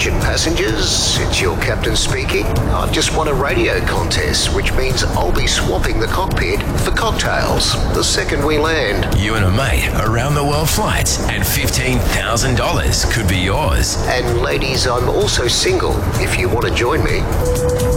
Attention passengers, it's your captain speaking. I've just won a radio contest, which means I'll be swapping the cockpit for cocktails the second we land. You and a mate, around the world flights, and $15,000 could be yours. And ladies, I'm also single if you want to join me.